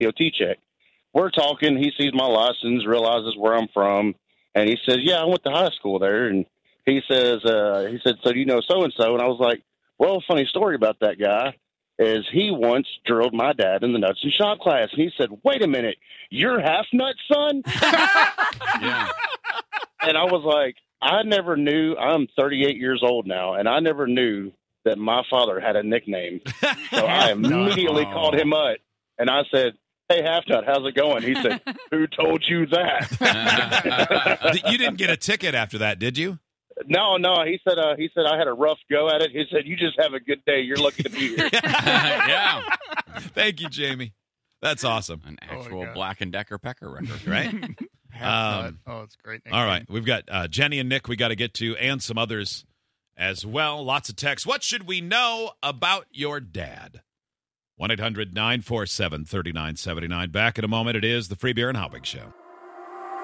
DOT check. We're talking. He sees my license, realizes where I'm from, and he says, "Yeah, I went to high school there." And he said, "So do you know so and so?" And I was like, "Well, funny story about that guy is he once drilled my dad in the nuts and shop class." And he said, "Wait a minute, you're half nut, son?" Yeah. And I was like, I never knew. I'm 38 years old now, and I never knew that my father had a nickname. So I immediately called him up, and I said, "Hey, Half Nut, how's it going?" He said, "Who told you that?" You didn't get a ticket after that, did you? No. He said I had a rough go at it. He said, "You just have a good day. You're lucky to be here." Yeah. Thank you, Jamie. That's awesome. An actual Black & Decker pecker record. Right? It's great. All right. We've got Jenny and Nick we got to get to, and some others as well. Lots of texts. What should we know about your dad? 1-800-947-3979. Back in a moment. It is the Free Beer and Hot Wing Show.